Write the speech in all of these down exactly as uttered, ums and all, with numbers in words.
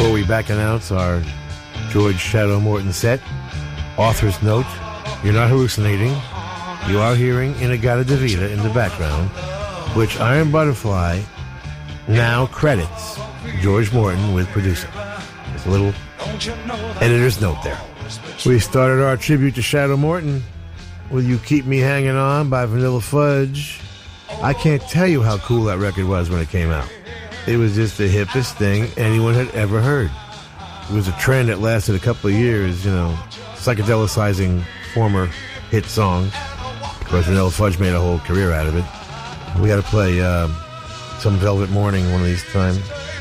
Before we back announce our George Shadow Morton set, author's note, you're not hallucinating. You are hearing In-A-Gadda-Da-Vida in the background, which Iron Butterfly now credits George Morton with producing. There's a little editor's note there. We started our tribute to Shadow Morton with You Keep Me Hanging On by Vanilla Fudge. I can't tell you how cool that record was when it came out. It was just the hippest thing anyone had ever heard. It was a trend that lasted a couple of years, you know, psychedelicizing former hit songs. Of course, Vanilla Fudge made a whole career out of it. We got to play uh, Some Velvet Morning one of these times.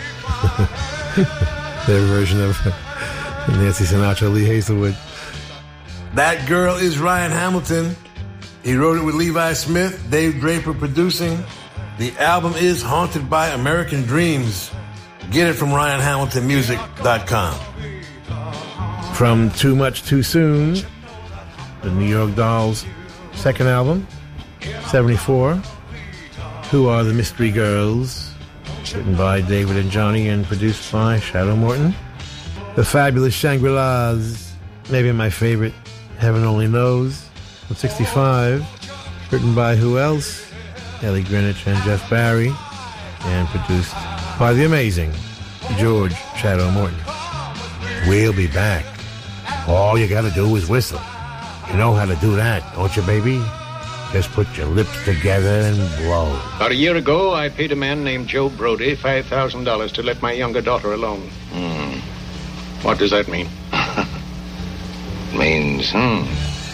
Their version of Nancy Sinatra, Lee Hazelwood. That Girl is Ryan Hamilton. He wrote it with Levi Smith, Dave Draper producing. The album is Haunted by American Dreams. Get it from ryan hamilton music dot com. From Too Much Too Soon, the New York Dolls' second album, seventy-four. Who Are the Mystery Girls? Written by David and Johnny and produced by Shadow Morton. The Fabulous Shangri-Las, maybe my favorite, Heaven Only Knows, from sixty-five. Written by who else? Ellie Greenwich and Jeff Barry, and produced by the amazing George Shadow Morton. We'll be back. All you gotta do is whistle. You know how to do that, don't you, baby? Just put your lips together and blow. About a year ago, I paid a man named Joe Brody five thousand dollars to let my younger daughter alone. Hmm. What does that mean? Means, hmm...